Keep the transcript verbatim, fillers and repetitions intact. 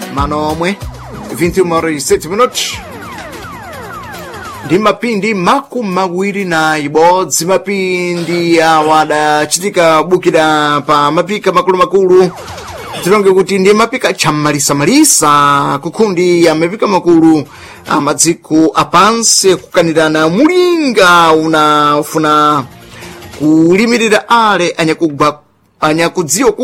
manomwe vinte e uma horas e sete minutos ndi mapindi makumi mawiri na ibodzi. Mapindi awa adachitika bukira pa mapika makulu makulu, tilonge kuti ndi mapika chammalisa-malisa kukhundi ya mapika makulu amadziko apansi kukanirana mulinga unafuna kulimirira ale anyakugwa anyakudziwa